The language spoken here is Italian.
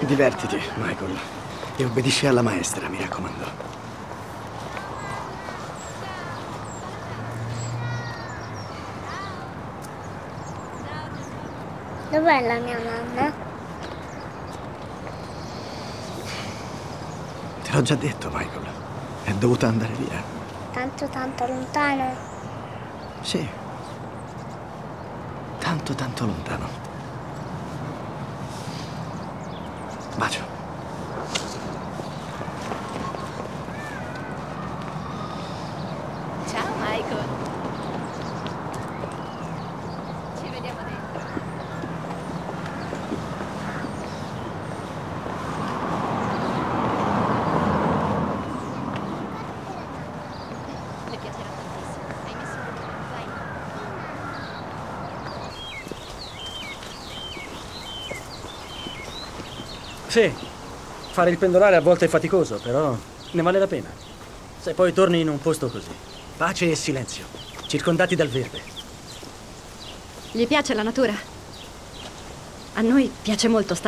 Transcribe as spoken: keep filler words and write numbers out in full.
Divertiti, Michael. E obbedisci alla maestra, mi raccomando. Dov'è la mia mamma? Te l'ho già detto, Michael. È dovuta andare via. Tanto tanto lontano? Sì. Tanto, tanto lontano. Bacio. Ciao Michael. Ci vediamo dentro. Le piacerà tantissimo. Hai messo un po', vai. Sì, fare il pendolare a volte è faticoso, però ne vale la pena. Se poi torni in un posto così, pace e silenzio, circondati dal verde. Gli piace la natura? A noi piace molto stare